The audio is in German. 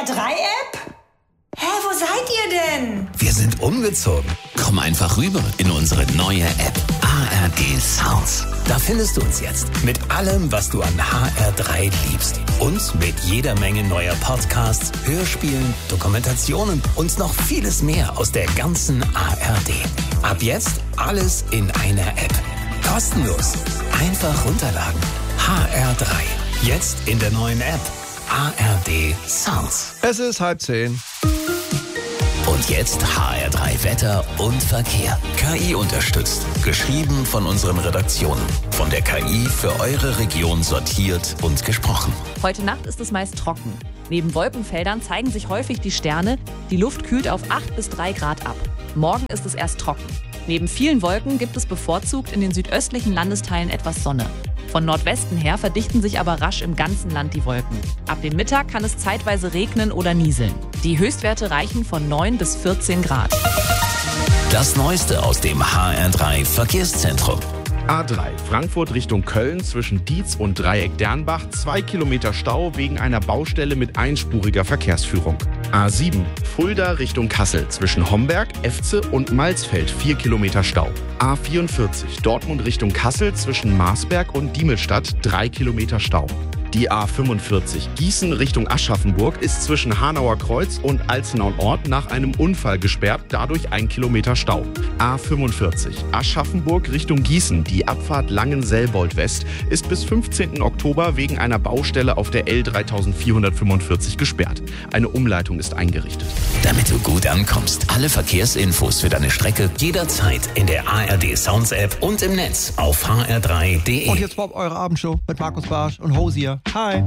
HR3-App? Hä, wo seid ihr denn? Wir sind umgezogen. Komm einfach rüber in unsere neue App ARD Sounds. Da findest du uns jetzt mit allem, was du an HR3 liebst. Und mit jeder Menge neuer Podcasts, Hörspielen, Dokumentationen und noch vieles mehr aus der ganzen ARD. Ab jetzt alles in einer App. Kostenlos. Einfach runterladen. HR3. Jetzt in der neuen App. ARD Sounds. Es ist 9:30. Und jetzt HR3 Wetter und Verkehr. KI unterstützt. Geschrieben von unseren Redaktionen. Von der KI für eure Region sortiert und gesprochen. Heute Nacht ist es meist trocken. Neben Wolkenfeldern zeigen sich häufig die Sterne. Die Luft kühlt auf 8 bis 3 Grad ab. Morgen ist es erst trocken. Neben vielen Wolken gibt es bevorzugt in den südöstlichen Landesteilen etwas Sonne. Von Nordwesten her verdichten sich aber rasch im ganzen Land die Wolken. Ab dem Mittag kann es zeitweise regnen oder nieseln. Die Höchstwerte reichen von 9 bis 14 Grad. Das Neueste aus dem HR3 Verkehrszentrum. A3 Frankfurt Richtung Köln zwischen Dietz und Dreieck Dernbach 2 Kilometer Stau wegen einer Baustelle mit einspuriger Verkehrsführung. A7 Fulda Richtung Kassel zwischen Homberg, Efze und Malsfeld 4 Kilometer Stau. A44 Dortmund Richtung Kassel zwischen Marsberg und Diemelstadt 3 Kilometer Stau. Die A45 Gießen Richtung Aschaffenburg ist zwischen Hanauer Kreuz und Alzenau-Ort nach einem Unfall gesperrt, dadurch 1 Kilometer Stau. A45 Aschaffenburg Richtung Gießen, die Abfahrt Langenselbold West, ist bis 15. Oktober wegen einer Baustelle auf der L3445 gesperrt. Eine Umleitung ist eingerichtet. Damit du gut ankommst, alle Verkehrsinfos für deine Strecke jederzeit in der ARD Sounds App und im Netz auf hr3.de. Und jetzt Bob, eure Abendshow mit Markus Barsch und Hosier. Hi.